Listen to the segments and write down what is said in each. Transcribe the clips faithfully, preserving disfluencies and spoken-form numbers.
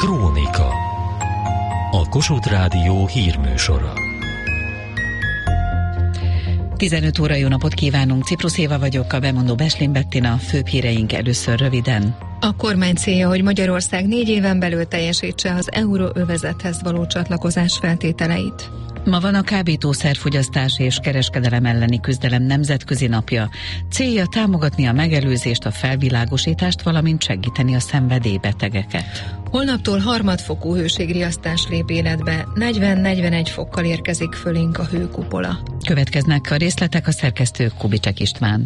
Krónika. A Kossuth Rádió hírműsora. tizenöt óra, jó napot kívánunk, Ciprus Éva vagyok, a bemondó Beslin Bettina, főbb híreink először röviden. A kormány célja, hogy Magyarország négy éven belül teljesítse az euróövezethez való csatlakozás feltételeit. Ma van a kábítószerfogyasztás és kereskedelem elleni küzdelem nemzetközi napja. Célja támogatni a megelőzést, a felvilágosítást, valamint segíteni a szenvedélybetegeket. Holnaptól harmadfokú hőségriasztás lép életbe, negyven-negyvenegy fokkal érkezik fölénk a hőkupola. Következnek a részletek, a szerkesztő Kubicek István.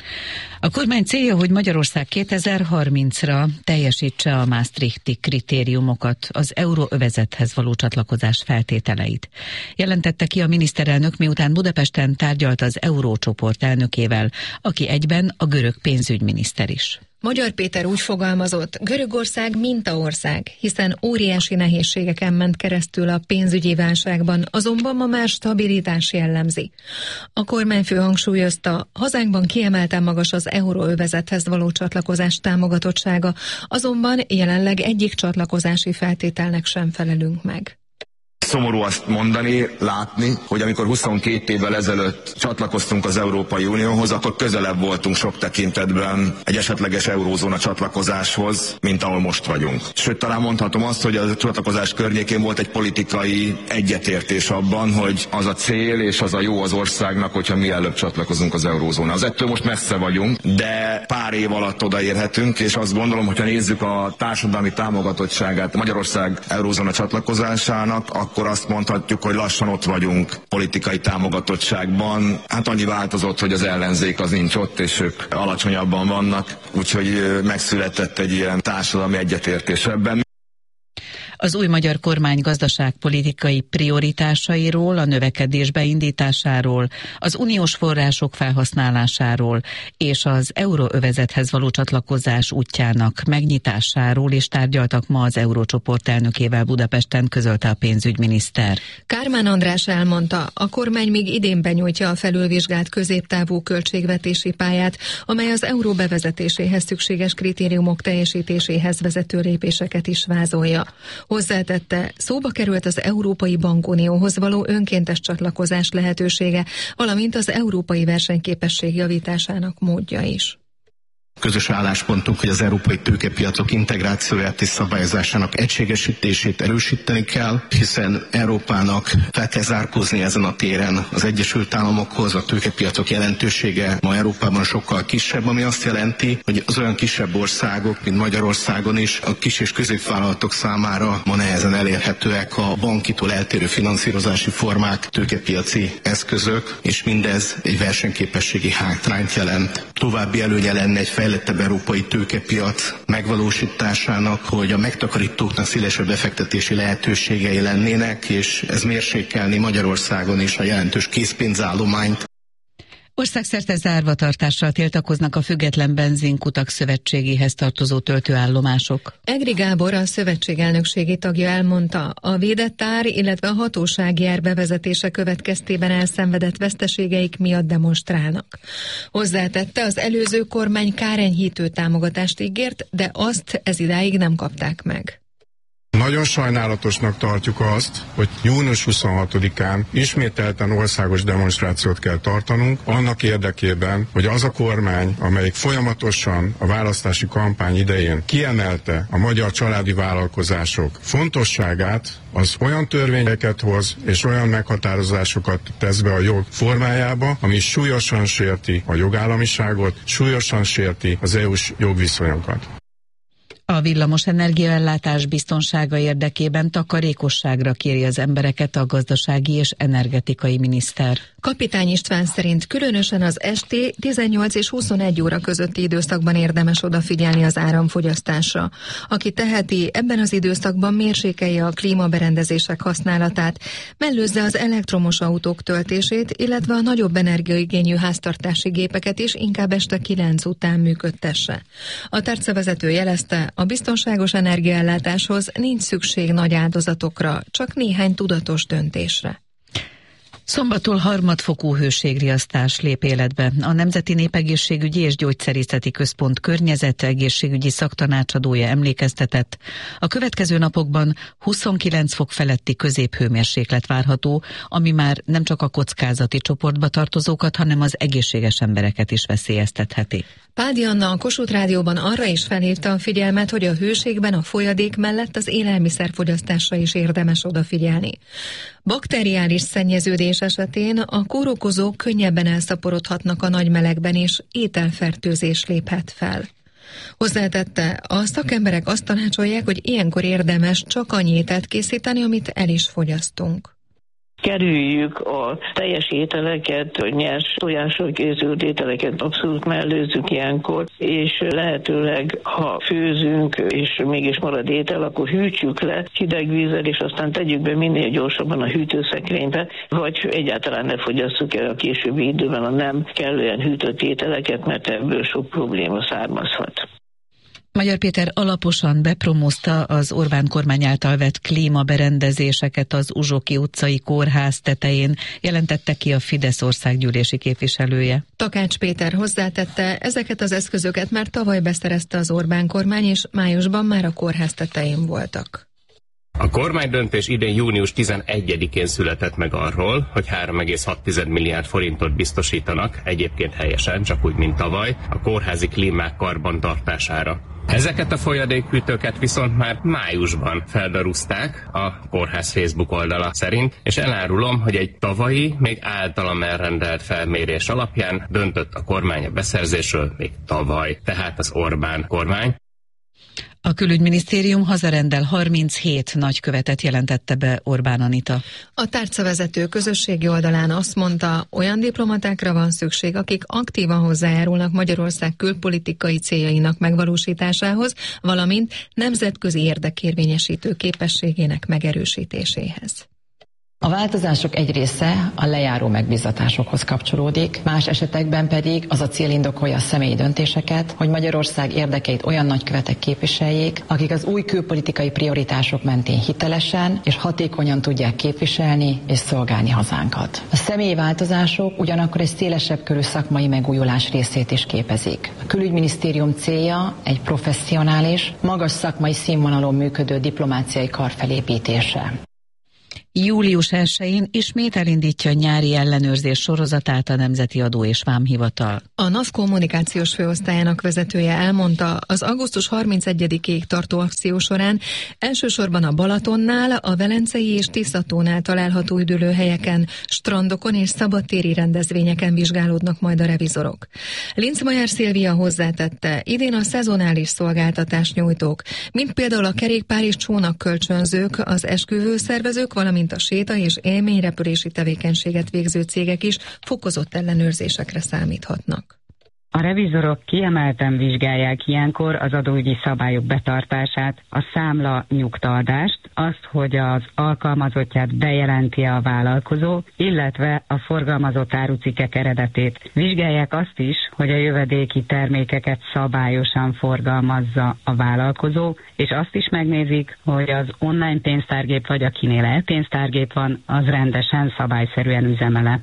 A kormány célja, hogy Magyarország kétezer-harmincra teljesítse a maastrichti kritériumokat, az euróövezethez való csatlakozás feltételeit. Jelentette ki a miniszterelnök, miután Budapesten tárgyalt az eurócsoport elnökével, aki egyben a görög pénzügyminiszter is. Magyar Péter úgy fogalmazott, Görögország mintaország, hiszen óriási nehézségeken ment keresztül a pénzügyi válságban, azonban ma már stabilitás jellemzi. A kormányfő hangsúlyozta, hazánkban kiemelten magas az euróövezethez való csatlakozás támogatottsága, azonban jelenleg egyik csatlakozási feltételnek sem felelünk meg. Szomorú azt mondani, látni, hogy amikor huszonkét évvel ezelőtt csatlakoztunk az Európai Unióhoz, akkor közelebb voltunk sok tekintetben egy esetleges eurózóna csatlakozáshoz, mint ahol most vagyunk. Sőt, talán mondhatom azt, hogy a csatlakozás környékén volt egy politikai egyetértés abban, hogy az a cél és az a jó az országnak, hogyha mielőbb csatlakozunk az eurózónához. Ettől most messze vagyunk, de pár év alatt odaérhetünk, és azt gondolom, hogyha nézzük a társadalmi támogatottságát Magyarország eurózóna csatlakozásának, akkor akkor azt mondhatjuk, hogy lassan ott vagyunk politikai támogatottságban. Hát annyi változott, hogy az ellenzék az nincs ott, és ők alacsonyabban vannak, úgyhogy megszületett egy ilyen társadalmi egyetértés ebben. Az új magyar kormány gazdaságpolitikai prioritásairól, a növekedés beindításáról, az uniós források felhasználásáról és az euróövezethez való csatlakozás útjának megnyitásáról is tárgyaltak ma az eurócsoport elnökével Budapesten, közölte a pénzügyminiszter. Kármán András elmondta, a kormány még idén benyújtja a felülvizsgált középtávú költségvetési pályát, amely az euró bevezetéséhez szükséges kritériumok teljesítéséhez vezető lépéseket is vázolja. Hozzátette, szóba került az Európai Bankunióhoz való önkéntes csatlakozás lehetősége, valamint az európai versenyképesség javításának módja is. Közös álláspontunk, hogy az európai tőkepiacok integrációját és szabályozásának egységesítését erősíteni kell, hiszen Európának fel kell zárkózni ezen a téren az Egyesült Államokhoz, a tőkepiacok jelentősége ma Európában sokkal kisebb, ami azt jelenti, hogy az olyan kisebb országok, mint Magyarországon is, a kis és középvállalatok számára ma nehezen elérhetőek a bankitól eltérő finanszírozási formák, tőkepiaci eszközök, és mindez egy versenyképességi hátrányt jelent. További előnye lenne egy fejlettebb európai tőkepiac megvalósításának, hogy a megtakarítóknak szélesebb befektetési lehetőségei lennének, és ez mérsékelni Magyarországon is a jelentős készpénzállományt. Országszerte zárvatartással tiltakoznak a Független Benzinkutak Szövetségéhez tartozó töltőállomások. Egri Gábor, a szövetség elnökségi tagja elmondta, a védett ár, illetve a hatósági ár bevezetése következtében elszenvedett veszteségeik miatt demonstrálnak. Hozzátette, az előző kormány kárenyhítő támogatást ígért, de azt ezidáig nem kapták meg. Nagyon sajnálatosnak tartjuk azt, hogy június huszonhatodikán ismételten országos demonstrációt kell tartanunk, annak érdekében, hogy az a kormány, amelyik folyamatosan a választási kampány idején kiemelte a magyar családi vállalkozások fontosságát, az olyan törvényeket hoz és olyan meghatározásokat tesz be a jog formájába, ami súlyosan sérti a jogállamiságot, súlyosan sérti az é u-s jogviszonyokat. A villamos energiaellátás biztonsága érdekében takarékosságra kéri az embereket a gazdasági és energetikai miniszter. Kapitány István szerint különösen az esti tizennyolc és huszonegy óra közötti időszakban érdemes odafigyelni az áramfogyasztásra. Aki teheti, ebben az időszakban mérsékelje a klímaberendezések használatát, mellőzze az elektromos autók töltését, illetve a nagyobb energiaigényű háztartási gépeket is inkább este kilenc után működtesse. A tárcavezető jelezte, a biztonságos energiaellátáshoz nincs szükség nagy áldozatokra, csak néhány tudatos döntésre. Szombattól harmadfokú hőségriasztás lép életbe. A Nemzeti Népegészségügyi és Gyógyszerészeti Központ környezetegészségügyi szaktanácsadója emlékeztetett. A következő napokban huszonkilenc fok feletti középhőmérséklet várható, ami már nem csak a kockázati csoportba tartozókat, hanem az egészséges embereket is veszélyeztetheti. Pádi Anna a Kossuth Rádióban arra is felhívta a figyelmet, hogy a hőségben a folyadék mellett az élelmiszerfogyasztásra is érdemes odafigyelni. Bakteriális szennyeződés esetén a kórokozók könnyebben elszaporodhatnak a nagy melegben, és ételfertőzés léphet fel. Hozzátette, a szakemberek azt tanácsolják, hogy ilyenkor érdemes csak annyi ételt készíteni, amit el is fogyasztunk. Kerüljük a teljes ételeket, nyers tojásról készült ételeket abszolút mellőzzük ilyenkor, és lehetőleg, ha főzünk, és mégis marad étel, akkor hűtsük le hideg vízzel, és aztán tegyük be minél gyorsabban a hűtőszekrénybe, vagy egyáltalán ne fogyasszuk el a későbbi időben a nem kellően hűtött ételeket, mert ebből sok probléma származhat. Magyar Péter alaposan bepromózta az Orbán kormány által vett klímaberendezéseket az Uzsoki utcai kórház tetején, jelentette ki a Fidesz országgyűlési képviselője. Takács Péter hozzátette, ezeket az eszközöket már tavaly beszerezte az Orbán kormány, és májusban már a kórház tetején voltak. A kormánydöntés idén június tizenegyedikén született meg arról, hogy három egész hat milliárd forintot biztosítanak, egyébként helyesen, csak úgy, mint tavaly, a kórházi klímák karbantartására. Ezeket a folyadékhűtőket viszont már májusban feldarúzták a kórház Facebook oldala szerint, és elárulom, hogy egy tavalyi, még általam elrendelt felmérés alapján döntött a kormány a beszerzésről még tavaly, tehát az Orbán kormány. A külügyminisztérium hazarendel harminchét nagykövetet, jelentette be Orbán Anita. A tárcavezető közösségi oldalán azt mondta, olyan diplomatákra van szükség, akik aktívan hozzájárulnak Magyarország külpolitikai céljainak megvalósításához, valamint nemzetközi érdekérvényesítő képességének megerősítéséhez. A változások egy része a lejáró megbízatásokhoz kapcsolódik, más esetekben pedig az a cél indokolja a személyi döntéseket, hogy Magyarország érdekeit olyan nagykövetek képviseljék, akik az új külpolitikai prioritások mentén hitelesen és hatékonyan tudják képviselni és szolgálni hazánkat. A személyi változások ugyanakkor egy szélesebb körű szakmai megújulás részét is képezik. A külügyminisztérium célja egy professzionális, magas szakmai színvonalon működő diplomáciai kar felépítése. Július elsején ismét elindítja a nyári ellenőrzés sorozatát a Nemzeti Adó és Vámhivatal. A NAV kommunikációs főosztályának vezetője elmondta, az augusztus harmincegyedikéig tartó akció során elsősorban a Balatonnál, a Velencei és Tiszatónál található üdülőhelyeken, strandokon és szabadtéri rendezvényeken vizsgálódnak majd a revizorok. Linczmajer Szilvia hozzátette, idén a szezonális szolgáltatás nyújtók, mint például a kerékpár és csónakkölcsönzők, az esküvőszervezők, valamint a séta- és élményrepülési tevékenységet végző cégek is fokozott ellenőrzésekre számíthatnak. A revizorok kiemelten vizsgálják ilyenkor az adóügyi szabályok betartását, a számla nyugtaadást, azt, hogy az alkalmazottját bejelenti a vállalkozó, illetve a forgalmazott árucikkek eredetét. Vizsgálják azt is, hogy a jövedéki termékeket szabályosan forgalmazza a vállalkozó, és azt is megnézik, hogy az online pénztárgép vagy akinél e-pénztárgép van, az rendesen, szabályszerűen üzemele.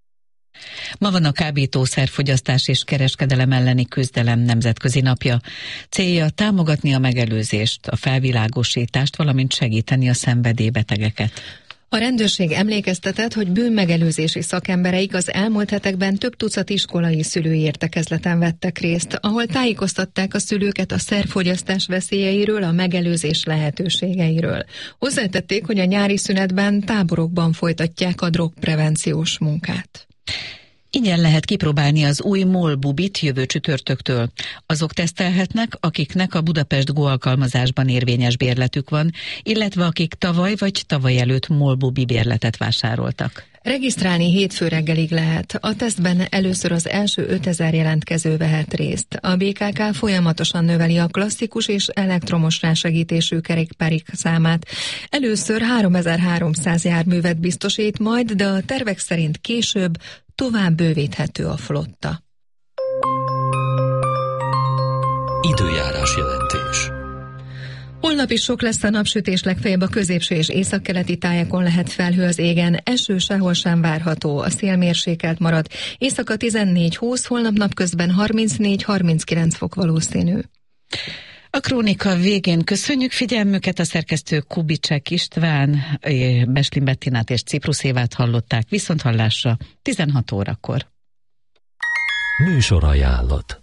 Ma van a kábítószerfogyasztás és kereskedelem elleni küzdelem nemzetközi napja. Célja támogatni a megelőzést, a felvilágosítást, valamint segíteni a szenvedélybetegeket. A rendőrség emlékeztetett, hogy bűnmegelőzési szakembereik az elmúlt hetekben több tucat iskolai szülői értekezleten vettek részt, ahol tájékoztatták a szülőket a szerfogyasztás veszélyeiről, a megelőzés lehetőségeiről. Hozzátették, hogy a nyári szünetben táborokban folytatják a drogprevenciós munkát. Ingyen lehet kipróbálni az új MOL Bubit jövő csütörtöktől. Azok tesztelhetnek, akiknek a Budapest Go alkalmazásban érvényes bérletük van, illetve akik tavaly vagy tavaly előtt MOL Bubi bérletet vásároltak. Regisztrálni hétfő reggelig lehet. A tesztben először az első ötezer jelentkező vehet részt. A bé ká ká folyamatosan növeli a klasszikus és elektromos rásegítésű kerékpárik számát. Először háromezer-háromszáz járművet biztosít majd, de a tervek szerint később tovább bővíthető a flotta. Időjárás jelentés. Holnap is sok lesz a napsütés, legfeljebb a középső és északkeleti tájakon lehet felhő az égen, eső sehol sem várható, a szél mérsékelt marad. Éjszaka tizennégy húsz, holnap napközben harmincnégy harminckilenc fok valószínű. A krónika végén köszönjük figyelmüket, a szerkesztő Kubicek István, Beslin Bettinát és Ciprus Évát hallották, viszonthallásra tizenhat órakor. Műsorajánlat.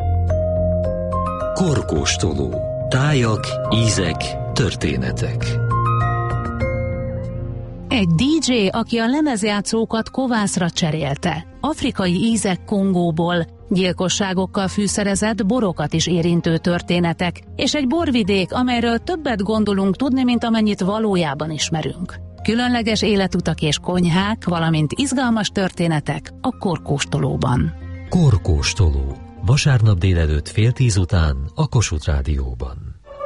Korkóstoló. Tájak, ízek, történetek. Egy dé dzsé, aki a lemezjátszókat kovászra cserélte. Afrikai ízek Kongóból, gyilkosságokkal fűszerezett, borokat is érintő történetek, és egy borvidék, amelyről többet gondolunk tudni, mint amennyit valójában ismerünk. Különleges életutak és konyhák, valamint izgalmas történetek a Korkóstolóban. Korkóstoló. Vasárnap délelőtt fél tíz után a Kossuth Rádióban.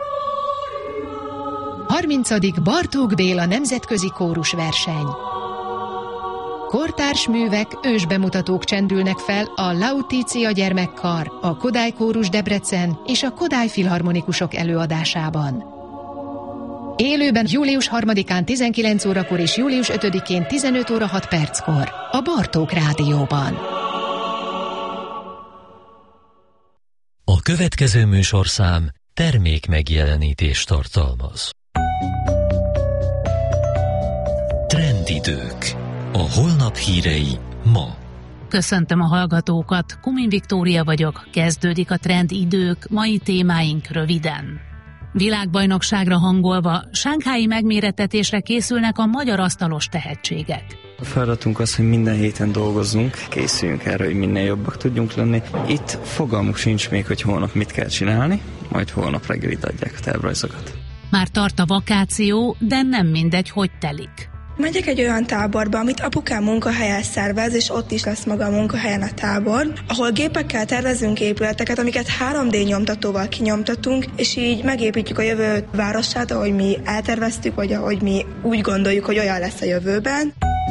harmincadik Bartók Béla nemzetközi kórusverseny. Kortárs művek, ősbemutatók csendülnek fel a Lautitia gyermekkar, a Kodály Kórus Debrecen és a Kodály Filharmonikusok előadásában. Élőben július harmadikán tizenkilenc órakor és július ötödikén tizenöt óra hat perckor a Bartók Rádióban. A következő műsorszám termék megjelenítést tartalmaz. Trendidők. A holnap hírei ma. Köszöntöm a hallgatókat, Kumin Viktória vagyok, kezdődik a Trendidők, mai témáink röviden. Világbajnokságra hangolva, sánghái megmérettetésre készülnek a magyar asztalos tehetségek. A feladatunk az, hogy minden héten dolgozzunk, készüljünk erre, hogy minél jobbak tudjunk lenni. Itt fogalmuk sincs még, hogy holnap mit kell csinálni, majd holnap reggelit adják a tervrajzokat. Már tart a vakáció, de nem mindegy, hogy telik. Megyek egy olyan táborba, amit apukám munkahelyen szervez, és ott is lesz maga a munkahelyen a tábor, ahol gépekkel tervezünk épületeket, amiket három dé nyomtatóval kinyomtatunk, és így megépítjük a jövő városát, ahogy mi elterveztük, vagy ahogy mi úgy gondoljuk, hogy olyan lesz a jövőben.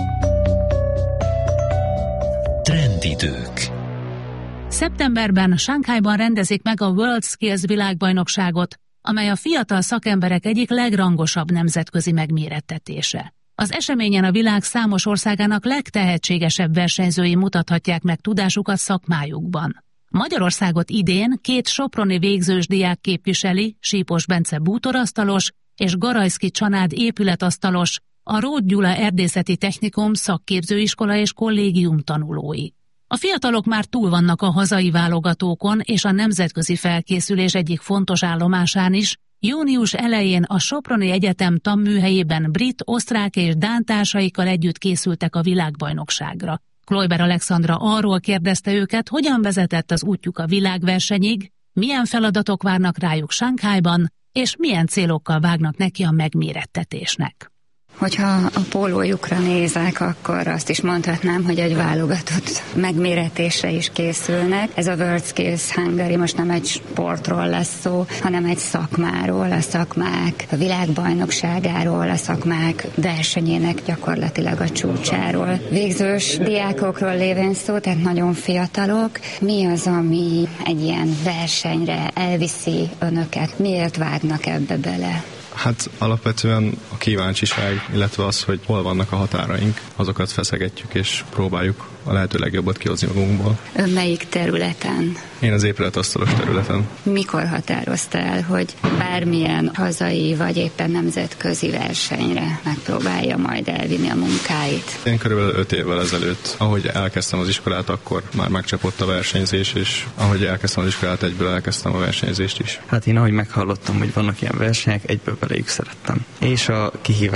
Trendidők. Szeptemberben Sánkhájban rendezik meg a World Skills világbajnokságot, amely a fiatal szakemberek egyik legrangosabb nemzetközi megmérettetése. Az eseményen a világ számos országának legtehetségesebb versenyzői mutathatják meg tudásukat szakmájukban. Magyarországot idén két soproni végzős diák képviseli, Sípos Bence bútorasztalos és Garajszki Csanád épületasztalos, a Róth Gyula Erdészeti Technikum szakképzőiskola és kollégium tanulói. A fiatalok már túl vannak a hazai válogatókon és a nemzetközi felkészülés egyik fontos állomásán is. Június elején a Soproni Egyetem tanműhelyében brit, osztrák és dán társaikkal együtt készültek a világbajnokságra. Kloiber Alexandra arról kérdezte őket, hogyan vezetett az útjuk a világversenyig, milyen feladatok várnak rájuk Sánkhájban, és milyen célokkal vágnak neki a megmérettetésnek. Hogyha a pólójukra nézek, akkor azt is mondhatnám, hogy egy válogatott megméretésre is készülnek. Ez a World Skills Hungary most nem egy sportról lesz szó, hanem egy szakmáról, a szakmák a világbajnokságáról, a szakmák versenyének gyakorlatilag a csúcsáról. Végzős diákokról lévén szó, tehát nagyon fiatalok. Mi az, ami egy ilyen versenyre elviszi önöket? Miért vágnak ebbe bele? Hát alapvetően a kíváncsiság, illetve az, hogy hol vannak a határaink, azokat feszegetjük és próbáljuk a lehető legjobbat kihozni magunkból. Ön melyik területen? Én az épületasztalos területen. Mikor határozta el, hogy bármilyen hazai vagy éppen nemzetközi versenyre megpróbálja majd elvinni a munkáit? Én körülbelül öt évvel ezelőtt, ahogy elkezdtem az iskolát, akkor már megcsapott a versenyzés, és ahogy elkezdtem az iskolát, egyből elkezdtem a versenyzést is. Hát én ahogy meghallottam, hogy vannak ilyen versenyek, egyből beléjük szerettem. És a kihívás